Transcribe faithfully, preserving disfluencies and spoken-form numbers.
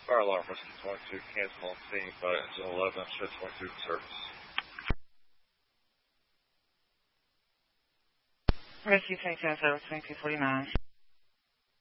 Fire alarm, Whiskey twenty-two, cancel on scene by engine eleven, shed twenty-two for service. Rescue twenty-two, service twenty-two forty-nine.